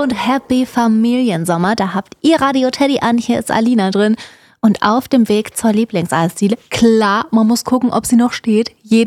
und Happy Familiensommer. Da habt ihr Radio Teddy an, hier ist Alina drin. Und auf dem Weg zur Lieblingseisdiele, klar, man muss gucken, ob sie noch steht.